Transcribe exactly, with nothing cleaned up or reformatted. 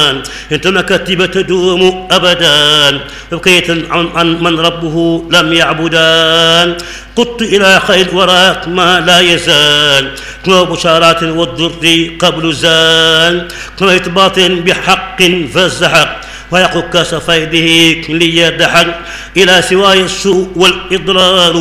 إن تمكتب تدوم أبدا بقية عن من ربه لم يعبدان قدت إلى خير وراك ما لا يزال كما بشارات والضر قبل زال كما إثبات بحق فالزحق ويقك سفيده ليدحق إلى سواي السوء والإضرار